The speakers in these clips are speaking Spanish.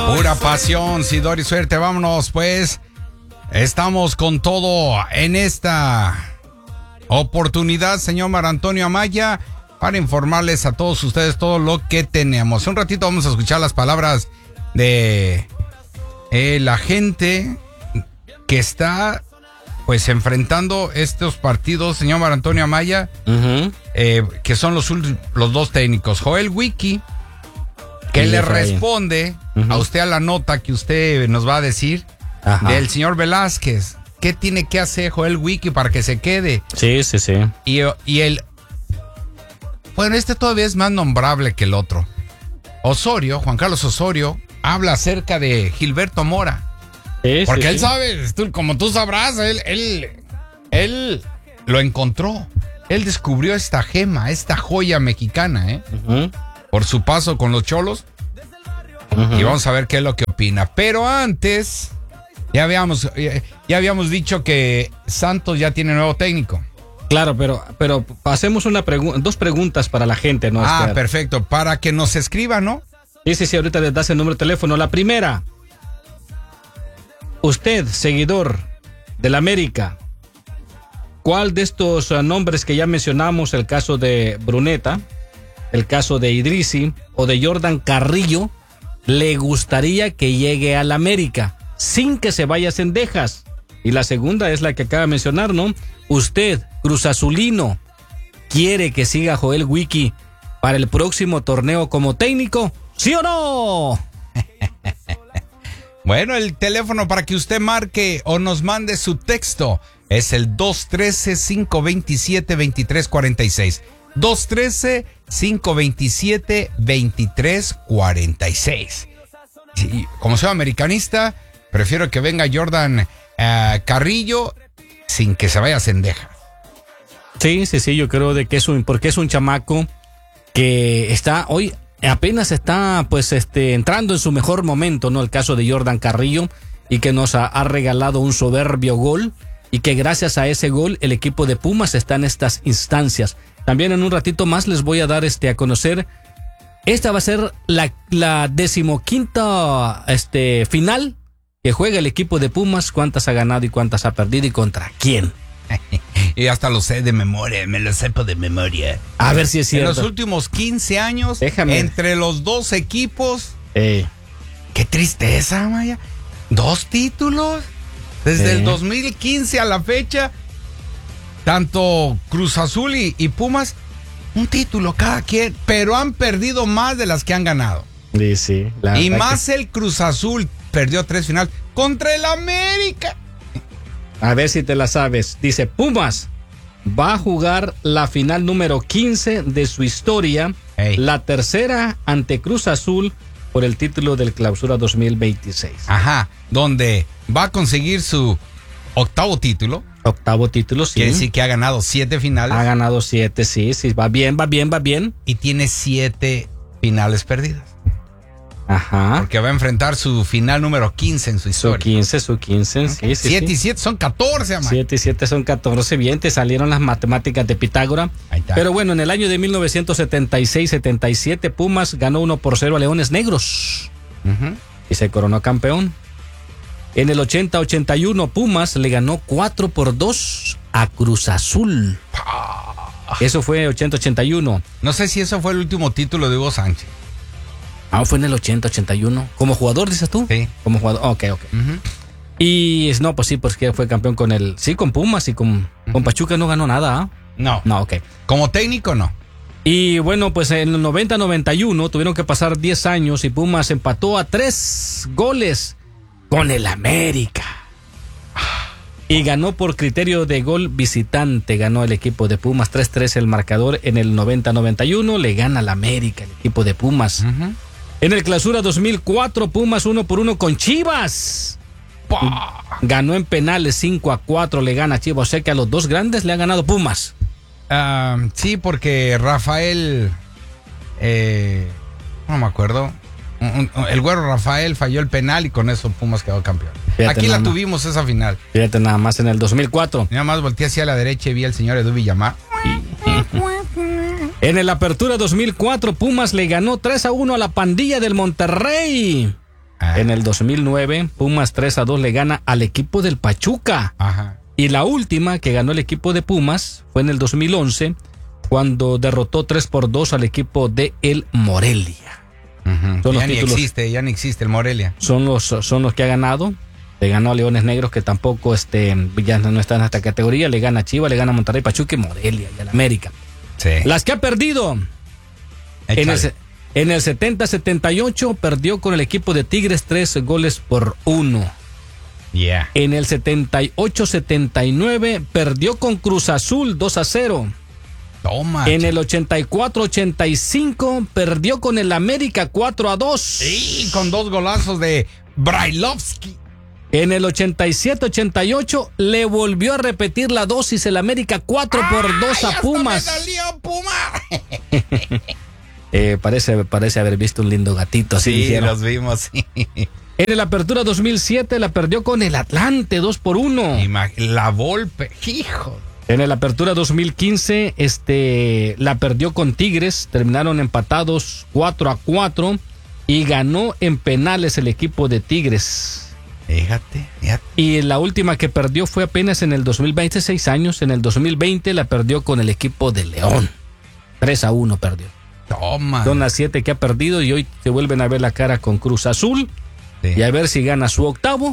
Pura pasión, Sidor y suerte. Vámonos, pues. Estamos con todo en esta oportunidad, señor Marantonio Amaya, para informarles a todos ustedes todo lo que tenemos. Un ratito vamos a escuchar las palabras de la gente que está pues enfrentando estos partidos, señor Marantonio Amaya, que son los dos técnicos. Joel Wiki, que le responde a usted a la nota que usted nos va a decir del señor Velázquez. ¿Qué tiene que hacer Joel Wiki para que se quede? Sí. Y el... Bueno, este todavía es más nombrable que el otro. Osorio, Juan Carlos Osorio, habla acerca de Gilberto Mora. Porque él sabe, como tú sabrás, él lo encontró. Él descubrió esta gema, esta joya mexicana, por su paso con los Cholos. Y vamos a ver qué es lo que opina. Pero antes, ya habíamos dicho que Santos ya tiene nuevo técnico. Claro, pero hacemos dos preguntas para la gente, ¿no? Perfecto, para que nos escriban, ¿no? Sí, ahorita les das el número de teléfono. La primera, usted, seguidor del América, ¿cuál de estos nombres que ya mencionamos, el caso de Bruneta, el caso de Idrissi o de Jordan Carrillo, le gustaría que llegue al América sin que se vaya a Cendejas? Y la segunda es la que acaba de mencionar, ¿no? Usted, Cruz Azulino, ¿quiere que siga Joel Wiki para el próximo torneo como técnico? ¿Sí o no? Bueno, el teléfono para que usted marque o nos mande su texto es el 213-527-2346. 213-527-2346. Sí, como soy americanista, prefiero que venga Jordan Carrillo sin que se vaya a Cendejas. Sí, yo creo de que porque es un chamaco que apenas está entrando en su mejor momento, ¿no? El caso de Jordan Carrillo, y que nos ha regalado un soberbio gol, y que gracias a ese gol el equipo de Pumas está en estas instancias. También en un ratito más les voy a dar a conocer. Esta va a ser la 15ª final que juega el equipo de Pumas, cuántas ha ganado y cuántas ha perdido y contra quién. Y hasta lo sé de memoria, me lo sepo de memoria. A ver si es cierto. En los últimos 15 años, entre los dos equipos, qué tristeza, Maya. 2 títulos desde el 2015 a la fecha. Tanto Cruz Azul y Pumas, un título cada quien, pero han perdido más de las que han ganado. Sí. Y más el Cruz Azul perdió 3 finales contra el América. A ver si te la sabes. Dice, Pumas va a jugar la final número 15 de su historia, la tercera ante Cruz Azul por el título del Clausura 2026. Donde va a conseguir su octavo título, sí. Quiere decir que ha ganado 7 finales. Ha ganado 7, sí, va bien. Y tiene 7 finales perdidas. Porque va a enfrentar su final número 15 en su historia. Su 15, sí. 7 y 7 son 14, amor. 7 y 7 son 14, bien, te salieron las matemáticas de Pitágora. Pero bueno, en el año de 1976-77, Pumas ganó 1-0 a Leones Negros. Y se coronó campeón. En el 80-81, Pumas le ganó 4-2 a Cruz Azul. Eso fue 80-81. No sé si eso fue el último título de Hugo Sánchez. Fue en el 80-81. ¿Como jugador, dices tú? Sí. Como jugador, ok. Y no, pues sí, porque fue campeón con Pumas y con Pachuca no ganó nada. No, ok. Como técnico, no. Y bueno, pues en el 90-91 tuvieron que pasar 10 años y Pumas empató a 3 goles con el América. Y ganó por criterio de gol visitante, ganó el equipo de Pumas 3-3 el marcador en el 90-91, le gana al América el equipo de Pumas. En el Clausura 2004, Pumas 1-1 con Chivas. Ganó en penales 5-4, le gana a Chivas, o sea que a los dos grandes le ha ganado Pumas. Sí, porque Rafael, no me acuerdo, el güero Rafael falló el penal y con eso Pumas quedó campeón. Aquí la tuvimos esa final. Fíjate nada más en el 2004. Nada más volteé hacia la derecha y vi al señor Edu Villamar. En el Apertura 2004, Pumas le ganó 3-1 a la Pandilla del Monterrey. En el 2009, Pumas 3-2 le gana al equipo del Pachuca. Ajá. Y la última que ganó el equipo de Pumas fue en el 2011, cuando derrotó 3-2 al equipo de el Morelia. Son los títulos. Ya ni existe el Morelia. Son los que ha ganado. Le ganó a Leones Negros, que tampoco ya no está en esta categoría. Le gana a Chivas, le gana a Monterrey, Pachuca y Morelia y al América. Sí. Las que ha perdido. En el 70-78 perdió con el equipo de Tigres 3-1. Yeah. En el 78-79 perdió con Cruz Azul 2-0. Toma. En el 84-85 perdió con el América 4-2. Sí, con 2 golazos de Brailovsky. En el 87-88 le volvió a repetir la dosis el América 4-2 a Pumas. Me salió Puma. Parece haber visto un lindo gatito. Así sí, dijeron. los vimos. Sí. En el Apertura 2007 la perdió con el Atlante 2-1. La Volpe, hijo. En el Apertura 2015 la perdió con Tigres. Terminaron empatados 4-4 y ganó en penales el equipo de Tigres. Fíjate. Y la última que perdió fue apenas en el 2020, 6 años. En el 2020 la perdió con el equipo de León. 3-1 perdió. Toma. Son las 7 que ha perdido y hoy se vuelven a ver la cara con Cruz Azul. Sí. Y a ver si gana su octavo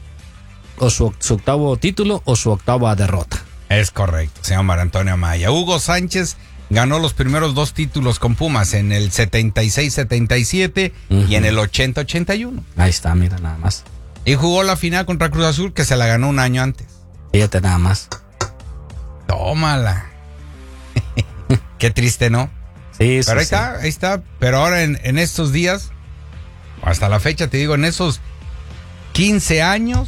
título o su octava derrota. Es correcto, señor Marantonio Amaya. Hugo Sánchez ganó los primeros 2 títulos con Pumas en el 76-77 y en el 80-81. Ahí está, mira nada más. Y jugó la final contra Cruz Azul, que se la ganó un año antes. Fíjate nada más. Tómala. Qué triste, ¿no? Sí, pero sí. Ahí está. Pero ahora en estos días, hasta la fecha, te digo, en esos 15 años,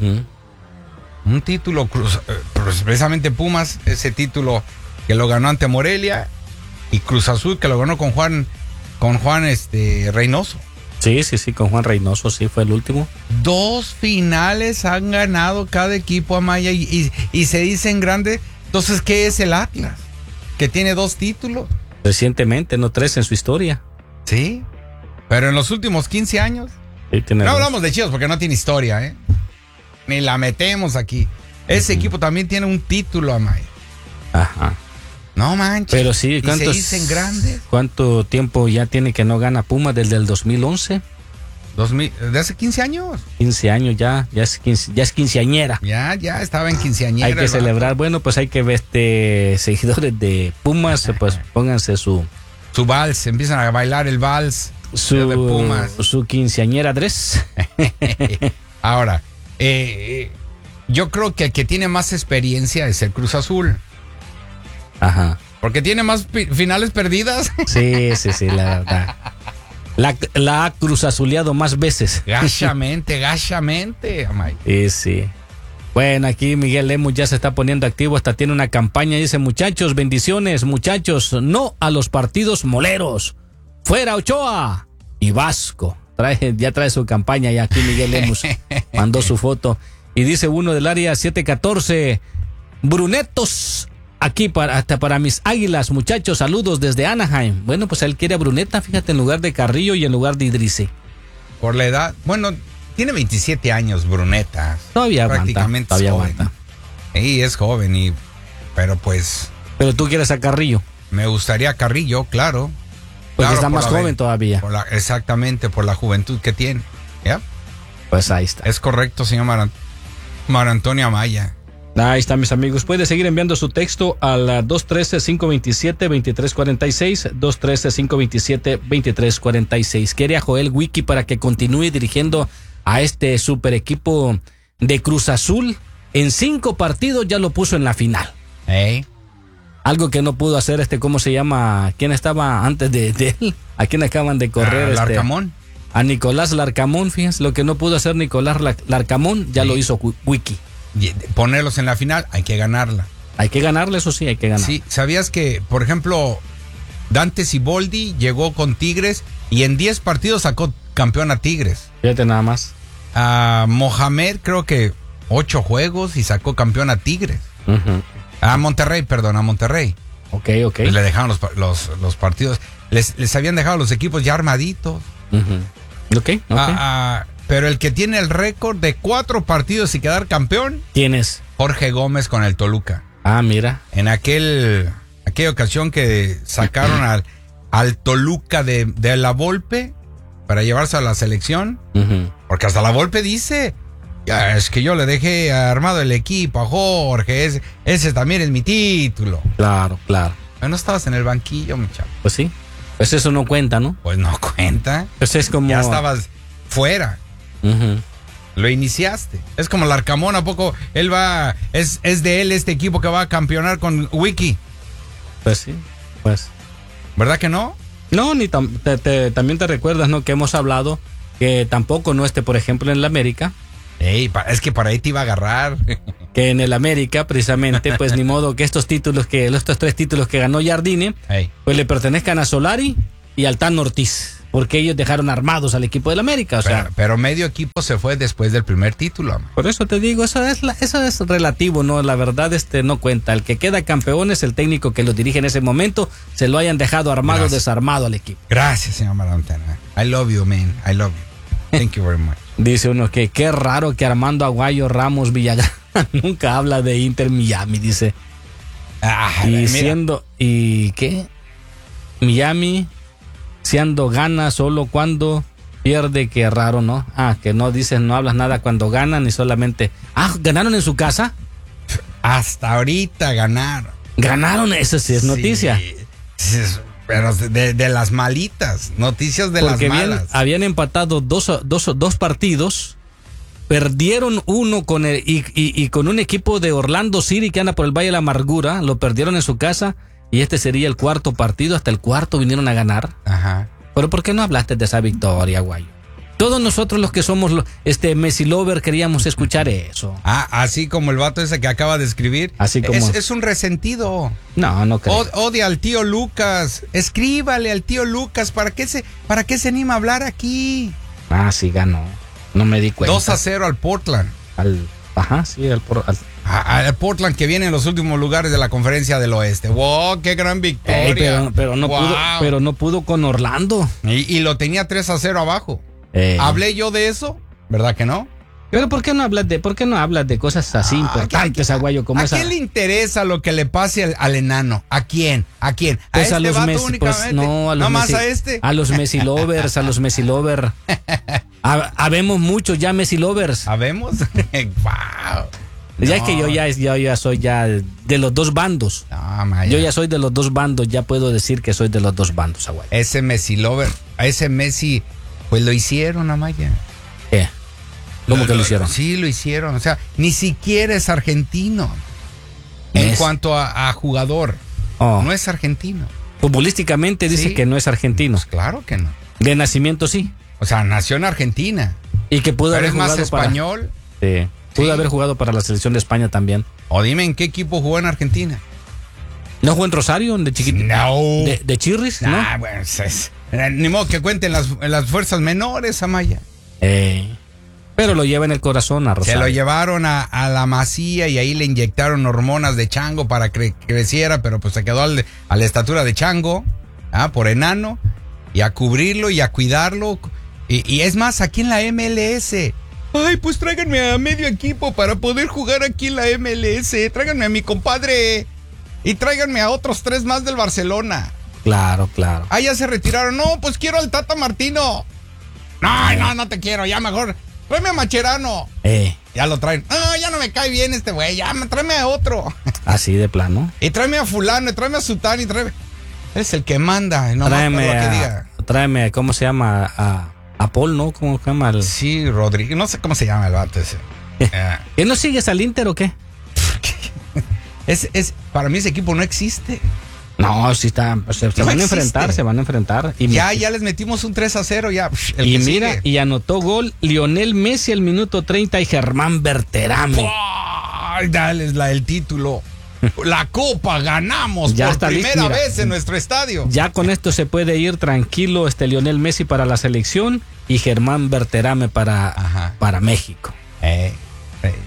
un título, precisamente Pumas, ese título que lo ganó ante Morelia, y Cruz Azul que lo ganó con Juan Reynoso. Sí, con Juan Reynoso, sí, fue el último. 2 finales han ganado cada equipo, Amaya, y se dicen grande. Entonces, ¿qué es el Atlas? Que tiene 2 títulos. Recientemente, no 3 en su historia. Sí, pero en los últimos 15 años. Sí, no hablamos de Chivas porque no tiene historia, ¿eh? Ni la metemos aquí. Ese equipo también tiene un título, Amaya. Ajá. No manches. Pero sí, se dicen grandes. ¿Cuánto tiempo ya tiene que no gana Puma? ¿Desde el 2011? ¿De hace 15 años? 15 años ya es quinceañera. Ya estaba en quinceañera. Hay que celebrar. Bueno, pues hay que ver seguidores de Pumas, pues pónganse su vals, empiezan a bailar el vals de Pumas. Su quinceañera dress. Ahora, yo creo que el que tiene más experiencia es el Cruz Azul. Ajá. Porque tiene más finales perdidas. Sí, la verdad. La ha cruzazuleado más veces. Gachamente, Amay. Sí. Bueno, aquí Miguel Lemus ya se está poniendo activo, hasta tiene una campaña, dice: muchachos, bendiciones, muchachos, no a los partidos moleros. Fuera Ochoa y Vasco. Ya trae su campaña y aquí Miguel Lemus mandó su foto. Y dice uno del área 714, Brunetos. Aquí hasta para mis águilas, muchachos, saludos desde Anaheim. Bueno, pues él quiere a Bruneta, fíjate, en lugar de Carrillo y en lugar de Idrice. Por la edad, bueno, tiene 27 años Bruneta. Todavía prácticamente aguanta. Sí, es joven, pero pues... Pero tú quieres a Carrillo. Me gustaría Carrillo, claro. Porque está más joven todavía. Exactamente, por la juventud que tiene. ¿Ya? Pues ahí está. Es correcto, señor Marantonio Amaya. Ahí está, mis amigos. Puede seguir enviando su texto al 213-527-2346, 213-527-2346. Quiere a Joel Wiki para que continúe dirigiendo a este super equipo de Cruz Azul. En 5 partidos ya lo puso en la final. Algo que no pudo hacer ¿cómo se llama? ¿Quién estaba antes de él? ¿A quién acaban de correr? Larcamón. A Nicolás Larcamón, fíjense. Lo que no pudo hacer Nicolás Larcamón ya lo hizo Wiki. Ponerlos en la final, hay que ganarla. Hay que ganarla, eso sí, hay que ganar. Sí, ¿sabías que, por ejemplo, Dante Siboldi llegó con Tigres y en 10 partidos sacó campeón a Tigres? Fíjate nada más. A Mohamed creo que 8 juegos y sacó campeón a Tigres. A Monterrey. Ok. Pues le dejaron los partidos, les habían dejado los equipos ya armaditos. Ok. Pero el que tiene el récord de 4 partidos y quedar campeón, ¿Quién es? Jorge Gómez con el Toluca. Ah, mira. En aquella ocasión que sacaron al Toluca de la Volpe para llevarse a la selección, porque hasta la Volpe dice, ya, es que yo le dejé armado el equipo a Jorge, ese también es mi título. Claro. Pero no estabas en el banquillo, mi chavo. Pues sí. Pues eso no cuenta, ¿no? Pues no cuenta. Pues es como... Ya estabas fuera. Lo iniciaste. Es como el Arcamón, ¿a poco? Él va, es de él este equipo que va a campeonar con Wiki. Pues sí, pues. ¿Verdad que no? No, también te recuerdas, ¿no? Que hemos hablado que tampoco no esté, por ejemplo, en el América. Es que para ahí te iba a agarrar. Que en el América, precisamente, pues ni modo que estos 3 títulos que ganó Jardine, pues le pertenezcan a Solari y al Tan Ortiz. Porque ellos dejaron armados al equipo del América, o sea. Pero medio equipo se fue después del primer título, amor. Por eso te digo, eso es relativo, ¿no? La verdad, no cuenta. El que queda campeón es el técnico que lo dirige en ese momento, se lo hayan dejado armado o desarmado al equipo. Gracias, señor Marantana. I love you, man. I love you. Thank you very much. Dice uno que qué raro que Armando Aguayo Ramos Villagrán nunca habla de Inter Miami, dice. ¿Y qué? Miami siendo gana solo cuando pierde, qué raro, ¿no? Que no dices, no hablas nada cuando ganan y solamente... ¿ganaron en su casa? Hasta ahorita ganaron. ¿Ganaron? Eso sí es noticia. Pero de las malitas, noticias de porque las malas. Habían empatado dos partidos, perdieron uno con con un equipo de Orlando City que anda por el Valle de la Amargura, lo perdieron en su casa. Y este sería el 4º partido, hasta el 4º vinieron a ganar. Ajá. Pero ¿por qué no hablaste de esa victoria, Guayo? Todos nosotros los que somos Messi Lover queríamos escuchar eso. Así como el vato ese que acaba de escribir. Así como... Es un resentido. No creo. Odia al tío Lucas. Escríbale al tío Lucas. ¿Para qué se anima a hablar aquí? Sí ganó. No me di cuenta. 2-0 al Portland. Al Portland, que viene en los últimos lugares de la Conferencia del Oeste. ¡Wow! ¡Qué gran victoria! Pero no pudo con Orlando. Y lo tenía 3-0 abajo. ¿Hablé yo de eso? ¿Verdad que no? Pero ¿por qué no hablas de cosas así importantes, Aguayo, como esa? ¿A quién le interesa lo que le pase al enano? ¿A quién? Pues a los Messi, únicamente. No, a los ¿no Messi, más a este? A los Messi Lovers, Habemos muchos ya Messi Lovers. ¿Habemos? ¡Wow! Ya es que yo ya soy de los dos bandos. Yo ya soy de los dos bandos, ya puedo decir que soy de los dos bandos, Aguayo. Ese Messi Lover, a ese Messi, pues lo hicieron, Amaya. ¿Qué? ¿Cómo que lo hicieron? Sí, lo hicieron. O sea, ni siquiera es argentino. En cuanto a jugador, no es argentino. Futbolísticamente dice que no es argentino. Pues claro que no. De nacimiento sí. O sea, nació en Argentina. Y que pudo haber jugado más español. Sí. Pudo haber jugado para la selección de España también. O dime en qué equipo jugó en Argentina. ¿No jugó en Rosario, de chiquito? No. ¿De Chirris? ¿No? Bueno, ni modo que cuenten las fuerzas menores, Amaya. Pero lo lleva en el corazón a Rosario. Se lo llevaron a la Masía y ahí le inyectaron hormonas de chango para que creciera, pero pues se quedó a la estatura de chango, por enano, y a cubrirlo y a cuidarlo. Y es más, aquí en la MLS... Ay, pues tráiganme a medio equipo para poder jugar aquí en la MLS. Tráiganme a mi compadre. Y tráiganme a otros 3 más del Barcelona. Claro. Ya se retiraron. No, pues quiero al Tata Martino. No te quiero. Ya mejor. Tráeme a Macherano. Ya lo traen. Ya no me cae bien este güey. Ya, tráeme a otro. Así de plano. Y tráeme a fulano, y tráeme a Sután, y tráeme... Es el que manda. No tráeme, ¿cómo se llama? A Paul, ¿no? ¿Cómo se llama? Sí, Rodrigo. No sé cómo se llama el vato ese. ¿Que no sigues al Inter o qué? Para mí ese equipo no existe. No, sí está. Se van a enfrentar. Y ya les metimos un 3-0 ya. Y mira, sigue. Y anotó gol Lionel Messi al minuto 30 y Germán Berterame. Dale el título. La copa ganamos ya por primera vez en nuestro estadio. Ya con esto se puede ir tranquilo Lionel Messi para la selección y Germán Berterame para México.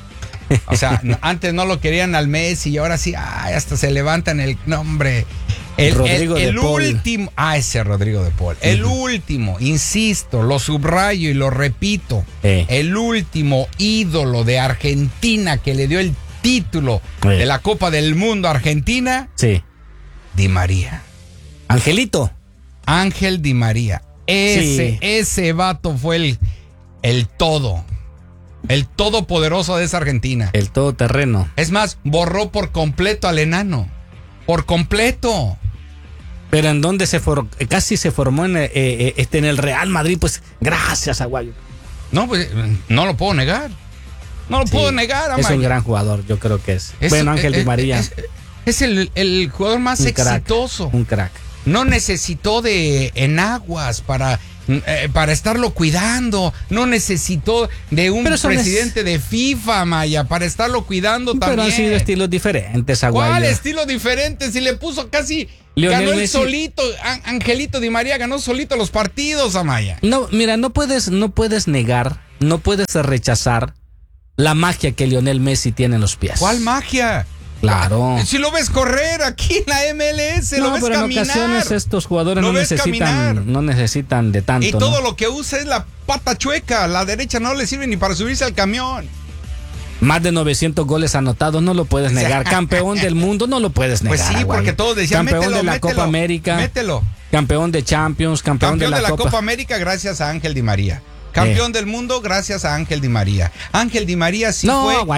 O sea, antes no lo querían al Messi y ahora sí, hasta se levantan el nombre. Rodrigo de Paul. último. Ese Rodrigo de Paul. El último, insisto, lo subrayo y lo repito. El último ídolo de Argentina que le dio el título de la Copa del Mundo a Argentina. Sí. Di María. Angelito. Ángel Di María. Ese vato fue el todo. El todopoderoso de esa Argentina. El todoterreno. Es más, borró por completo al enano. Por completo. Pero en donde casi se formó en el Real Madrid, pues gracias, Aguayo. No, pues no lo puedo negar. No lo puedo negar, Amaya. Es un gran jugador, yo creo que es. Bueno, Ángel Di María. Es el jugador más exitoso. Un crack. No necesitó de enaguas para estarlo cuidando. No necesitó de un presidente de FIFA, Maya, para estarlo cuidando también. Pero han sido estilos diferentes, Aguayo. ¿Cuál estilo diferente? Si le puso casi... Lionel ganó él Messi. solito. Angelito Di María ganó solito los partidos, Amaya. No, mira, no puedes negar, no puedes rechazar la magia que Lionel Messi tiene en los pies. ¿Cuál magia? Claro. Si lo ves correr aquí en la MLS, lo ves pero en caminar. ocasiones estos jugadores no necesitan de tanto. Y todo lo que usa es la pata chueca. La derecha no le sirve ni para subirse al camión. Más de 900 goles anotados, no lo puedes negar. Campeón del mundo, no lo puedes negar. Pues sí, Aguayo. porque todos decían, campeón de la Copa América. Mételo. Campeón de Champions, campeón de la Copa América gracias a Ángel Di María. Campeón del mundo gracias a Ángel Di María. Ángel Di María se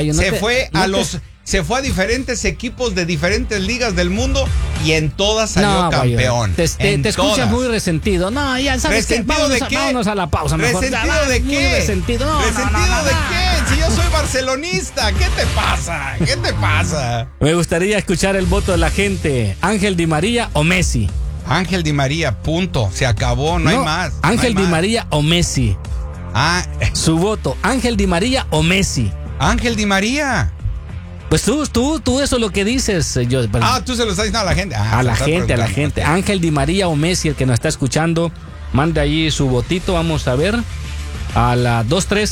fue a diferentes equipos de diferentes ligas del mundo y en todas salió campeón. Te escuchas muy resentido. No, ya sabes que vámonos a la pausa. ¿Resentido de qué? ¿Resentido de qué? Si yo soy barcelonista, ¿qué te pasa? ¿Qué te pasa? Me gustaría escuchar el voto de la gente. ¿Ángel Di María o Messi? Ángel Di María, punto. Se acabó, no hay más. Ángel Di María o Messi. Su voto, Ángel Di María o Messi. Ángel Di María. Pues tú eso es lo que dices. Tú se lo estás diciendo a la gente. A la gente. Ángel Di María o Messi, el que nos está escuchando, mande allí su votito. Vamos a ver. A la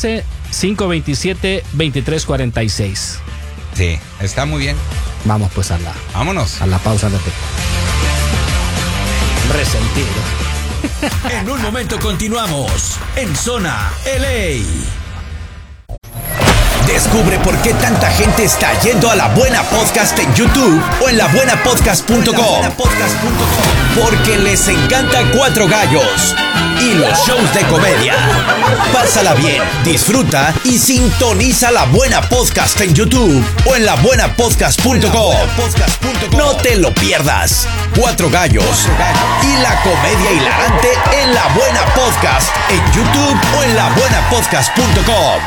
213-527-2346. Sí, está muy bien. Vamos pues vámonos a la pausa. Resentido. En un momento continuamos en Zona LA. Descubre por qué tanta gente está yendo a La Buena Podcast en YouTube o en labuenapodcast.com. Porque les encanta Cuatro Gallos y los shows de comedia. Pásala bien, disfruta y sintoniza La Buena Podcast en YouTube o en labuenapodcast.com. No te lo pierdas. Cuatro Gallos y la comedia hilarante en La Buena Podcast en YouTube o en labuenapodcast.com.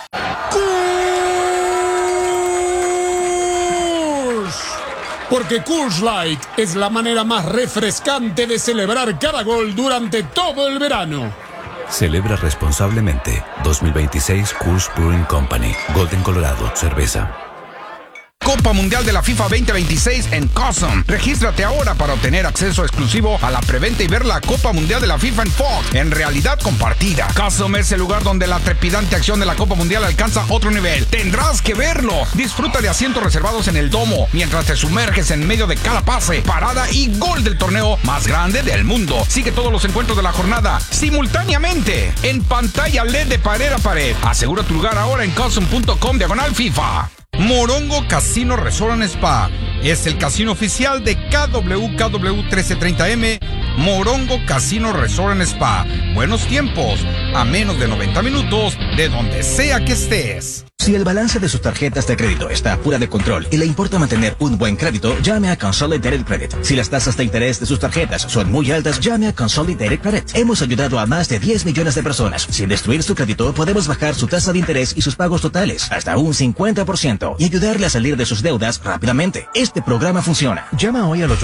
Porque Coors Light es la manera más refrescante de celebrar cada gol durante todo el verano. Celebra responsablemente. 2026 Coors Brewing Company. Golden, Colorado. Cerveza. Copa Mundial de la FIFA 2026 en Custom. Regístrate ahora para obtener acceso exclusivo a la preventa y ver la Copa Mundial de la FIFA en Fox, en realidad compartida. Custom es el lugar donde la trepidante acción de la Copa Mundial alcanza otro nivel. Tendrás que verlo. Disfruta de asientos reservados en el domo, mientras te sumerges en medio de cada pase, parada y gol del torneo más grande del mundo. Sigue todos los encuentros de la jornada simultáneamente en pantalla LED de pared a pared. Asegura tu lugar ahora en custom.com/FIFA. Morongo Casino Resort and Spa es el casino oficial de KWKW 1330M. Morongo Casino Resort and Spa. Buenos tiempos, a menos de 90 minutos de donde sea que estés. Si el balance de sus tarjetas de crédito está fuera de control y le importa mantener un buen crédito, llame a Consolidated Credit. Si las tasas de interés de sus tarjetas son muy altas, llame a Consolidated Credit. Hemos ayudado a más de 10 millones de personas. Sin destruir su crédito, podemos bajar su tasa de interés y sus pagos totales hasta un 50% y ayudarle a salir de sus deudas rápidamente. Este programa funciona. Llama hoy al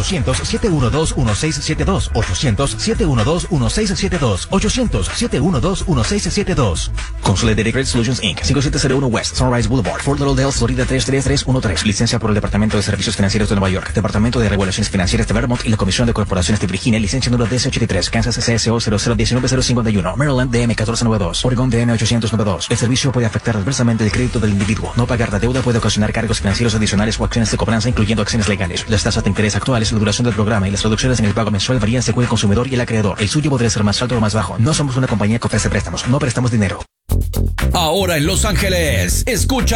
800-712-1672. 800-712-1672. 800-712-1672. Consolidated Credit Solutions Inc. 5701 West Sunrise Boulevard, Fort Lauderdale, Florida 33313. Licencia por el Departamento de Servicios Financieros de Nueva York, Departamento de Regulaciones Financieras de Vermont y la Comisión de Corporaciones de Virginia. Licencia número DC83, Kansas CSO 0019051, Maryland DM 1492, Oregon DM 892. El servicio puede afectar adversamente el crédito del individuo. No pagar la deuda puede ocasionar cargos financieros adicionales o acciones de cobranza, incluyendo acciones legales. Las tasas de interés actuales, la duración del programa y las reducciones en el pago mensual varían según el consumidor y el acreedor. El suyo podría ser más alto o más bajo. No somos una compañía que ofrece préstamos, no prestamos dinero. Ahora en Los Ángeles, escucha